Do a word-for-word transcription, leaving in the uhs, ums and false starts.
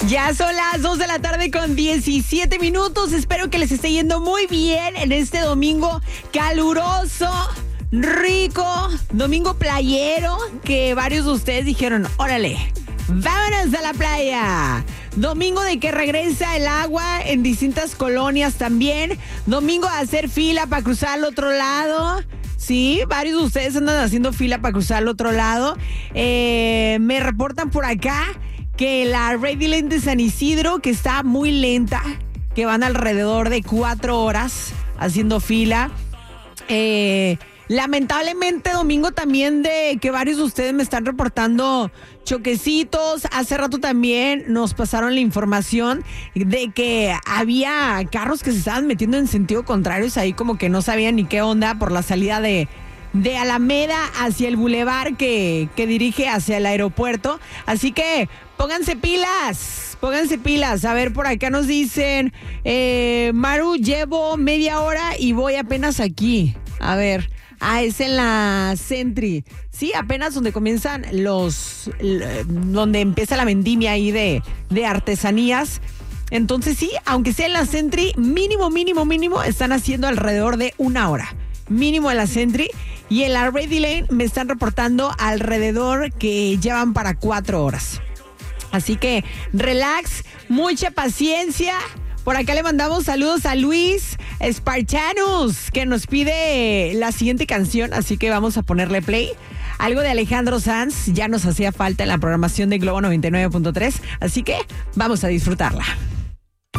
Ya son las dos de la tarde con diecisiete minutos. Espero que les esté yendo muy bien en este domingo caluroso, rico, domingo playero, que varios de ustedes dijeron, órale, vámonos a la playa. Domingo de que regresa el agua en distintas colonias también. Domingo de hacer fila para cruzar al otro lado. Sí, varios de ustedes andan haciendo fila para cruzar al otro lado. Eh, me reportan por acá que la Ready Lane de San Isidro, que está muy lenta, que van alrededor de cuatro horas haciendo fila. Eh, lamentablemente, domingo también de que varios de ustedes me están reportando choquecitos. Hace rato también nos pasaron la información de que había carros que se estaban metiendo en sentido contrario, ahí como que no sabían ni qué onda por la salida de... de Alameda hacia el bulevar que, que dirige hacia el aeropuerto. Así que pónganse pilas, pónganse pilas. A ver, por acá nos dicen, eh, Maru, llevo media hora y voy apenas aquí. A ver, ah, es en la Sentry. Sí, apenas donde comienzan los, donde empieza la vendimia ahí de, de artesanías. Entonces sí, aunque sea en la Sentry, mínimo, mínimo, mínimo, están haciendo alrededor de una hora. Mínimo en la Sentry. Y en la Ready Lane me están reportando alrededor que llevan para cuatro horas. Así que relax, mucha paciencia. Por acá le mandamos saludos a Luis Spartanus, que nos pide la siguiente canción. Así que vamos a ponerle play. Algo de Alejandro Sanz ya nos hacía falta en la programación de Globo noventa y nueve punto tres. Así que vamos a disfrutarla.